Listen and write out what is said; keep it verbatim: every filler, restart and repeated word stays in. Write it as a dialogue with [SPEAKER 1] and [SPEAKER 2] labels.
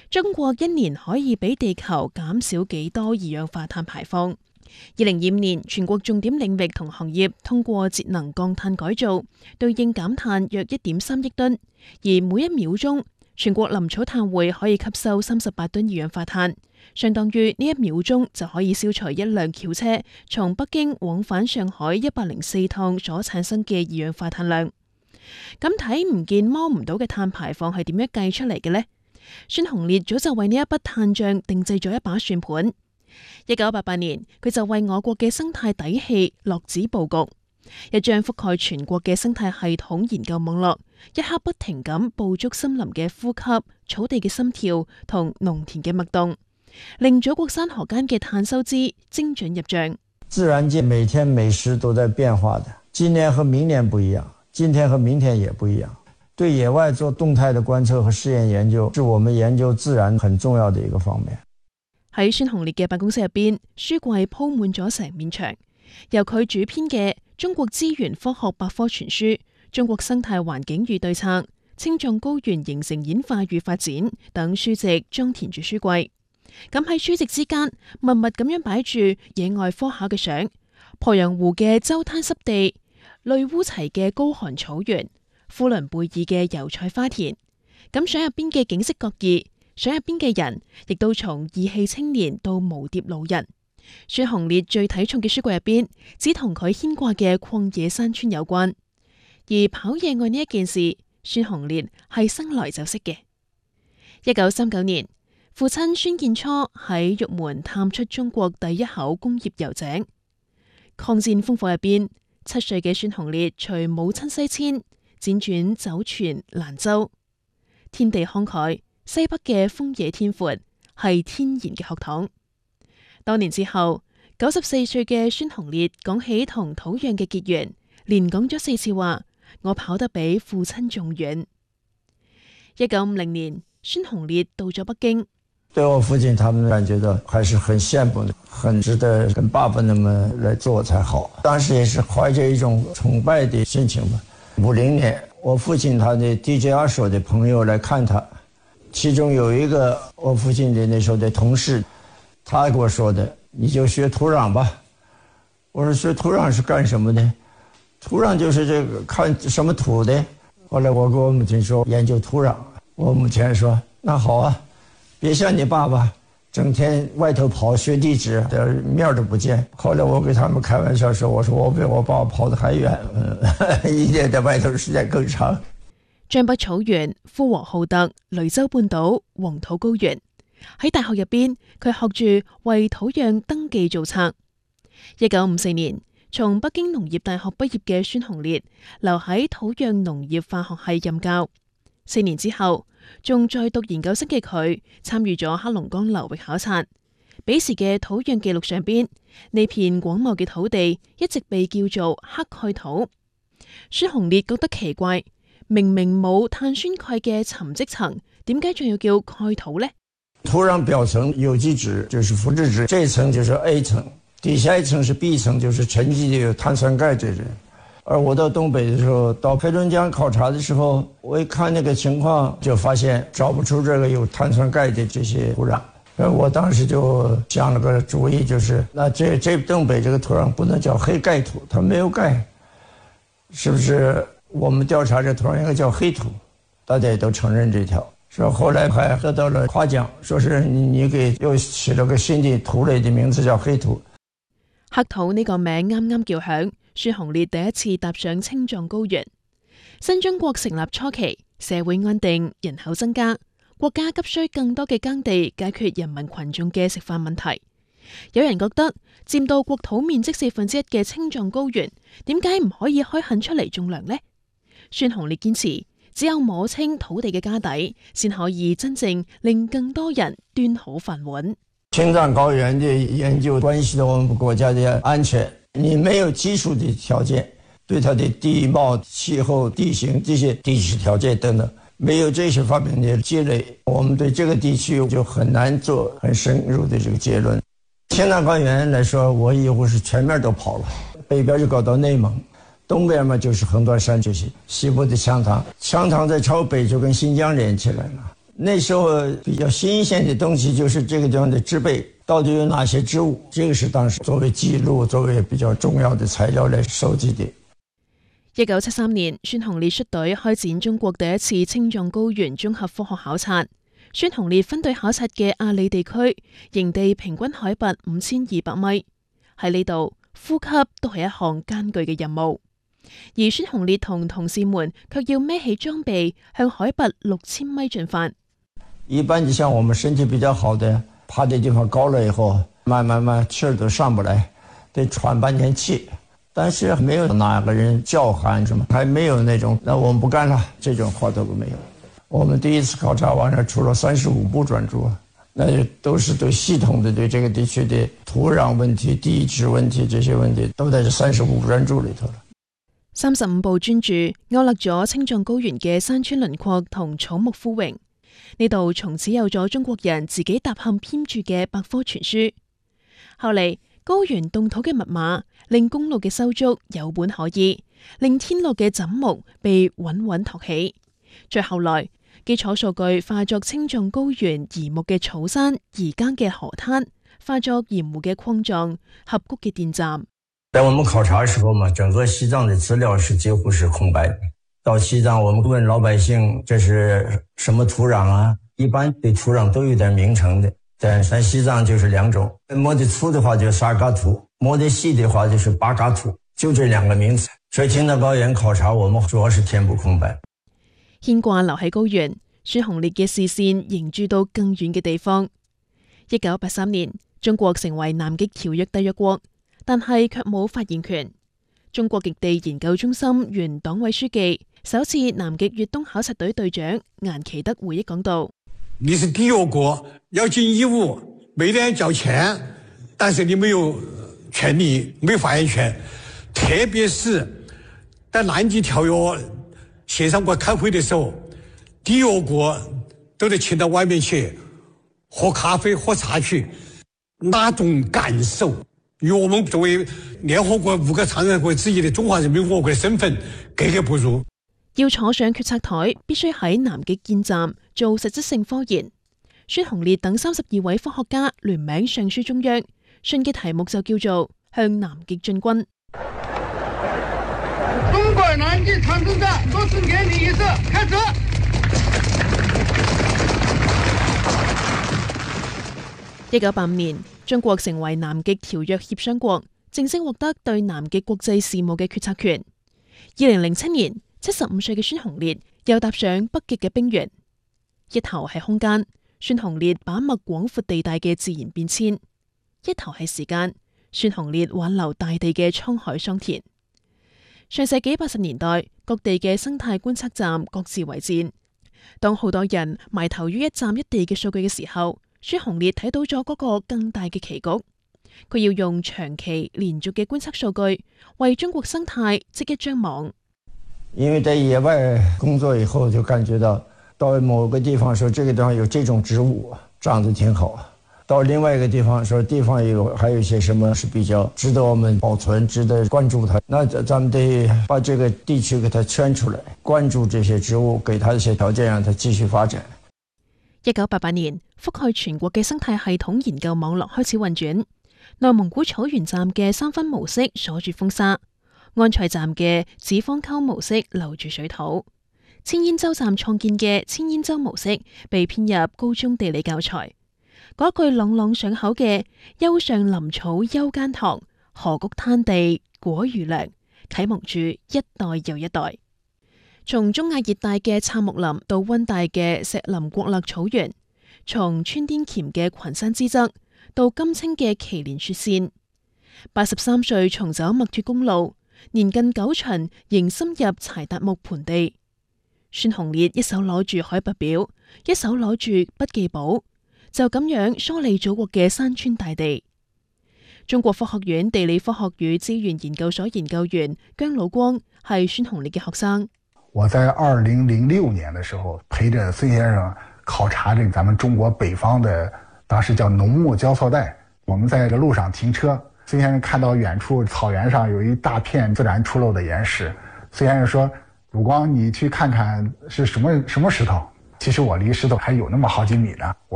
[SPEAKER 1] 中國一年可以俾地球減少幾多二氧化碳排放？二零二五年，全國重點領域同行業通過節能降碳改造，對應減碳約一點三億噸，而每一秒鐘全國林草碳匯可以吸收三十八噸二氧化碳，相當於呢一秒鐘就可以消除一輛轎車從北京往返上海一百零四趟所產生嘅二氧化碳量。咁睇唔見摸唔到嘅碳排放係點樣計出嚟嘅呢？孫鴻烈早就為呢一筆碳賬定製咗一把算盤。一九八八年，佢就為我國嘅生態底氣落紙布局，一張覆蓋全國嘅生態系統研究網絡，一刻不停咁捕捉森林嘅呼吸、草地嘅心跳同農田嘅脈動，令祖國山河間嘅碳收支精準入賬。
[SPEAKER 2] 自然界每天每時都在變化的，今年和明年不一樣，今天和明天也不一樣。對野外做動態的觀測和試驗研究，是我們研究自然很重要的一個方面。
[SPEAKER 1] 喺孫鴻烈嘅辦公室入邊，書櫃鋪滿咗成面牆，由佢主編嘅《中國資源科學百科全書》、《中國生態環境與對策》、《青藏高原形成演化與發展》等書籍裝填住書櫃。咁喺書籍之間，密密咁樣擺住野外科考嘅相，鄱陽湖嘅周灘濕地、類烏齊嘅高寒草原、呼倫貝爾嘅油菜花田。咁相入邊嘅景色各異。相入邊嘅人，亦都從義氣青年到耄耋老人。孫鴻烈最睇重嘅書櫃入邊，只同佢牽掛嘅曠野山川有關。而跑野外呢一件事，孫鴻烈係生來就識嘅。一九三九年，父親孫建初喺玉門探出中國第一口工業油井。抗戰烽火入邊，七歲嘅孫鴻烈隨母親西遷，輾轉走傳蘭州，天地慷慨。西北嘅風野天闊，係天然嘅學堂。多年之後，九十四歲嘅孫鴻烈講起同土壤嘅結緣，連講咗四次話：我跑得比父親仲遠。一九五零年，孫鴻烈到咗北京，
[SPEAKER 2] 對我父親他們感覺到還是很羨慕的，很值得跟爸爸那麼來做才好。當時也是懷着一種崇拜的心情吧。五零年，我父親他的 D J 二手的朋友來看他。其中有一個我父親的那時候的同事，他給我說的：你就學土壤吧。我說學土壤是幹什麼的？土壤就是這個看什麼土的。後來我跟我母親說研究土壤，我母親說那好啊，別像你爸爸整天外頭跑學地質，面都不見。後來我給他們開玩笑說，我說我比我爸爸跑得還遠，嗯，一年在外頭時間更長。
[SPEAKER 1] 張北草原、呼和浩特、雷州半島、黃土高原，喺大學入邊，佢學住為土壤登記造冊。一九五四年，從北京農業大學畢業嘅孫鴻烈留喺土壤農業化學系任教。四年之後，仲在讀研究生嘅佢參與咗黑龍江流域考察。彼時嘅土壤記錄上邊，呢片廣袤嘅土地一直被叫做黑蓋土。孫鴻烈覺得奇怪。明明冇碳酸鈣嘅沉積層，點解仲要叫蓋土呢？
[SPEAKER 2] 土壤表層有機質就是腐殖質，這一層就是 A 層，底下一層是 B 層，就是沉積的有碳酸鈣這種。而我到東北的時候，到黑龍江考察的時候，我一看那個情況，就發現找不出這個有碳酸鈣的這些土壤。我當時就想了個主意，就是那這這東北這個土壤不能叫黑蓋土，它沒有鈣，是不是？我們調查這土壤應該叫黑土，大家也都承認這條。說後來還得到了誇獎，說是你你給又起了個新的土類的名字叫黑土。
[SPEAKER 1] 黑土呢個名啱啱叫響，孫鴻烈第一次踏上青藏高原。新中國成立初期，社會安定，人口增加，國家急需更多嘅耕地解決人民群眾嘅食飯問題。有人覺得佔到國土面積四分之一嘅青藏高原，點解唔可以開墾出嚟種糧呢？孫鴻烈堅持，只有摸清土地嘅家底，先可以真正令更多人端好飯碗。
[SPEAKER 2] 青藏高原的研究關係到我們國家的安全，你沒有基礎的條件，對它的地貌、氣候、地形這些地質條件等等，沒有這些方面的積累，我們對這個地區就很難做很深入的這個結論。青藏高原來說，我以後是全面都跑了，北邊就搞到內蒙。東邊嘛就是橫斷山這些，西部的羌塘，羌塘在朝北就跟新疆連起來了。 那时候比较新鲜的东西就是这个地方的植被到底有哪些植物，这个是当时作为記錄作為比較重要的材料來收集的。
[SPEAKER 1] 一九七三年，孫洪烈率隊開展中國第一次青藏高原綜合科學考察。孫洪烈分隊考察嘅阿里地區，營地平均海拔五千二百米，喺呢度呼吸都係一項艱巨嘅任務。而孫洪烈同同事們卻要孭起裝備向海拔六千米進發。
[SPEAKER 2] 一般就像我們身體比較好的，爬的地方高了以後，慢慢慢氣兒都上不來，得喘半天氣。但是沒有哪個人叫喊什麼，還沒有那種那我們不幹了這種話都沒有。我們第一次考察完了，出了三十五部專著，那都是對系統的對這個地區的土壤問題、地質問題這些問題，都在這三十五部專著裏頭了。
[SPEAKER 1] 三十五部專著勾勒咗青藏高原嘅山川輪廓同草木枯榮。呢度從此有咗中國人自己搭嵌編著嘅百科全書。後嚟高原凍土嘅密碼令公路嘅修築有本可依，令天路嘅枕木被穩穩托起。再後來基礎數據化作青藏高原移牧嘅草山、移耕嘅河灘，化作鹽湖嘅礦藏、峽谷嘅電站。
[SPEAKER 2] 在我們考察時候嘛，整個西藏的資料是幾乎是空白的。到西藏我們問老百姓這是什麼土壤啊，一般對土壤都有點名稱的，但咱西藏就是兩種，摸得粗的話就沙嘎土，摸得細的話就是巴嘎土，就這兩個名詞。所以青藏高原考察我們主要是填補空白。
[SPEAKER 1] 牽掛留喺高原，孫洪烈嘅視線凝注到更遠嘅地方。一九八三年，中國成為南極條約締約國，但係卻冇發言權。中國極地研究中心原黨委書記、首次南極越冬考察隊隊長顏其德回憶講道：
[SPEAKER 3] 你是締約國，要盡義務，每年交錢，但是你沒有權利，沒有發言權。特別是在南極條約協商國開會的時候，締約國都得請到外面去喝咖啡、喝茶去，那種感受與我們作為聯合國五個常任國之一的中華人民共和國的身份格格不入。
[SPEAKER 1] 要坐上決策台，必須喺南極建站做實質性科研。孫洪烈等三十二位科學家聯名上書中央，信嘅題目就叫做向南極進軍。
[SPEAKER 4] 中國南極長征站落成典禮儀式開始。
[SPEAKER 1] 一九八五年，中國成為南極條約協商國，正式獲得對南極國際事務嘅決策權。二零零七年，七十五歲嘅孫洪烈又踏上北極嘅冰原。一頭係空間，孫洪烈把脈廣闊地帶嘅自然變遷；一頭係時間，孫洪烈挽留大地嘅滄海桑田。上世紀八十年代，各地嘅生態觀測站各自為戰。當好多人埋頭於一站一地嘅數據嘅時候，孫洪烈睇到咗嗰個更大嘅棋局。佢要用長期連續嘅觀測數據，為中國生態織一張網。
[SPEAKER 2] 因為在野外工作以後，就感覺到到某個地方說這個地方有這種植物長得挺好，到另外一個地方說地方有還有一些什麼是比較值得我們保存、值得關注它，那咱們得把這個地區給它圈出來，關注這些植物，給它一些條件，讓它繼續發展。
[SPEAKER 1] 一九八八年，覆蓋全國嘅生態系統研究網絡開始運轉。內蒙古草原站嘅三分模式鎖住風沙，安塞站嘅子方溝模式留住水土，千煙洲站創建嘅千煙洲模式被編入高中地理教材。嗰句朗朗上口嘅丘上林草幽間塘，河谷灘地果如糧，啟蒙住一代又一代。從中亞熱帶嘅杉木林到溫帶嘅石林國勒草原，從川滇黔嘅群山之側到金青嘅祁連雪線，八十三歲重走墨脫公路，年近九旬仍深入柴達木盆地。孫洪烈一手攞住海拔表，一手攞住筆記簿，就咁樣梳理祖國嘅山川大地。中國科學院地理科學與資源研究所研究員姜老光係孫洪烈嘅學生。
[SPEAKER 5] 我在二零零六年的時候，陪着孫先生考察這個咱們中國北方的，當時叫農牧交錯帶。我們在這個路上停車，孫先生看到遠處草原上有一大片自然出露的岩石。孫先生說：“魯光，你去看看是什麼什麼石頭？” 其实我离石头还有那么好几米呢，我